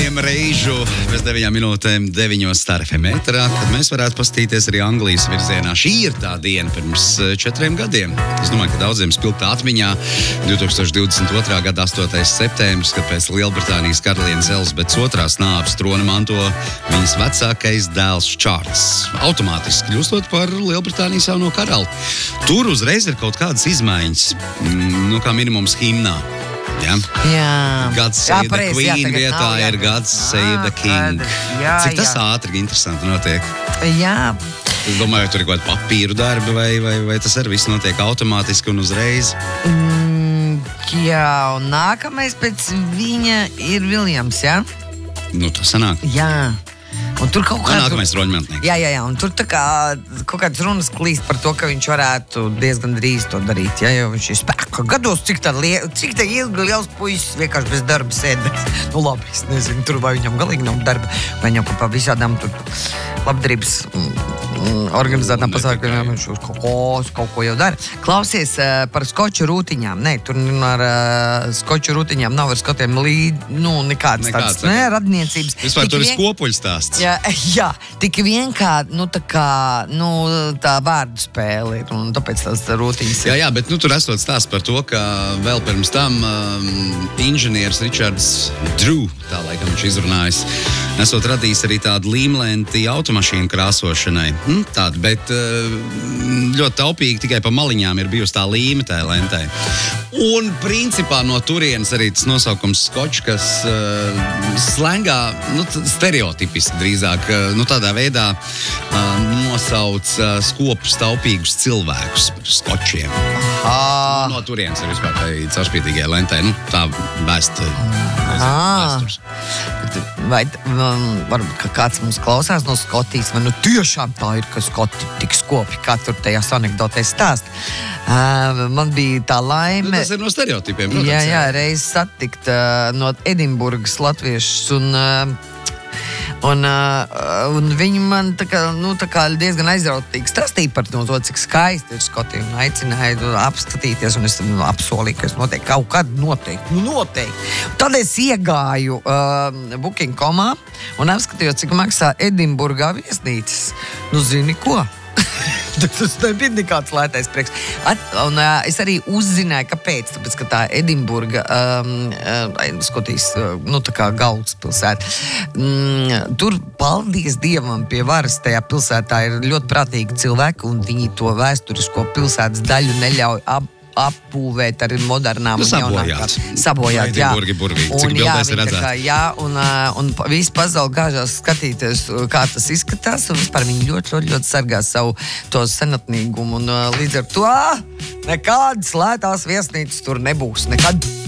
reižu pēc 9 minūtēm 9 Star FM ēterā, kad mēs varētu pastīties arī Anglijas virzienā. Šī ir tā diena pirms 4 gadiem. Es domāju, ka daudziem spilgtā atmiņā 2022. Gada 8. septembris, kad pēc Lielbritānijas karalienes Elizabetes II nāves trona manto viņas vecākais dēls Čārls, automātiski kļūstot par Lielbritānijas jauno karali. Tur uzreiz ir kaut kādas izmaiņas, kā minimums himnā. Ja? Jā. God Save the Queen vietā ir God Save the King. Cik tas ātri interesanti notiek? Jā. Es domāju, tur ir kaut kāda papīru darba vai tas arī viss notiek automātiski un uzreiz? Jā, un nākamais pēc viņa ir Viljams, jā? Nu, tas sanāk. Jā. Un tur kaut kā... Nākamais roņmantnieks. Jā, un tur tā kā kaut kāds runas klīst par to, ka viņš varētu diezgan drīz to darīt, ja, jo viņš ir spēka gados, cik tā ilgi liels puisis vienkārši bez darba sēdēs. Nu labi, es nezinu, tur vai viņam galīgi nav darba, vai viņam pa visādām tur labdarības organizētām pasākumiem viņš kaut ko jau dara. Klausies par skoču rūtiņām. Nē, tur ar skoču rūtiņām nav ar skotiem nekādas tādas radniecības. Vispār tur ir skopuļu stāsts. Jā, tik vien kā, tā vārdu spēle ir, un tāpēc tās rūtiņas ir. Jā, bet tur esot stāsts par to, ka vēl pirms tam inženieris Richards Drew, tā laikam viņš izrunājis, esot radījis arī tādu līmlenti automašīnu krāsošanai. Tāda, bet ļoti taupīgi tikai pa maliņām ir bijusi tā līme tai lentai. Un principā no turienes arī tas nosaukums skočs, kas slengā, stereotipiski drīzāk, tādā veidā nosauc skopus taupīgus cilvēkus par skočiem. No turienes ir vispār tai caurspīdīgai lentai, tā vēstures. Vai varbūt, ka kāds mums klausās no Skotijas, vai tiešām tā ir, ka Skoti tik skopi, kā tur tajās anekdotēs stāst. Man bija tā laime... Tas ir no stereotipiem, protams. Jā, reiz satikt no Edinburgas latviešus un viņi man tā kā diezgan aizrautīgi stāstīja par to, cik skaisti ir Skotija, un aicināja apskatīties, un es apsolīju, ka es noteikti kaut kad noteikti. Tad es iegāju Booking.comā un apskatījos, cik maksā Edinburgā viesnīcas. Zini ko? Tas nebija nekāds lētais prieks. Un es arī uzzināju, kāpēc. Tāpēc, ka tā Edinburga, Skotijas, tā kā galvaspilsēta, tur, paldies Dievam, pie varas tajā pilsētā ir ļoti prātīgi cilvēki, un viņi to vēsturisko pilsētas daļu neļauj appūvēt ar modernām un jaunākām. Sabojāt, jā. Cik bildēs ir redzēt. Un visi pasauli gāžās skatīties, kā tas izskatās, un vispār viņi ļoti sargā savu to senatnīgumu, un līdz ar to nekādas lētās viesnīcas tur nebūs nekad.